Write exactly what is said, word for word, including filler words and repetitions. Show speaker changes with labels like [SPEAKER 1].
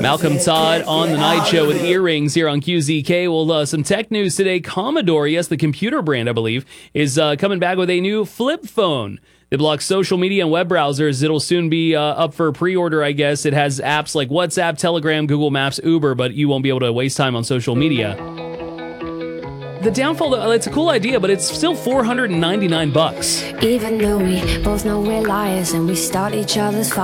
[SPEAKER 1] Malcolm Todd on the night show with Earrings here on Q Z K. Well, uh, some tech news today. Commodore, yes, the computer brand, I believe, is uh, coming back with a new flip phone. It blocks social media and web browsers. It'll soon be uh, up for pre-order, I guess. It has apps like WhatsApp, Telegram, Google Maps, Uber, but you won't be able to waste time on social media. The downfall, it's a cool idea, but it's still four hundred ninety-nine bucks.
[SPEAKER 2] Even though we both know we're liars and we start each other's